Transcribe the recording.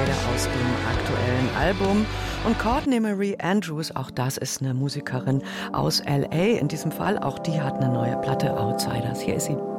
Freude aus dem aktuellen Album. Und Courtney Marie Andrews, auch das ist eine Musikerin aus L.A. In diesem Fall, auch die hat eine neue Platte, Outsiders. Hier ist sie.